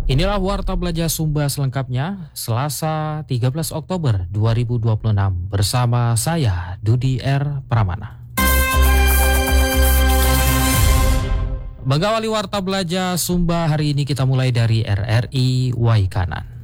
Inilah Warta Belajar Sumba selengkapnya, Selasa 13 Oktober 2026 bersama saya Dudi R. Pramana. Mengawali Warta Belajar Sumba hari ini kita mulai dari RRI Waikanan.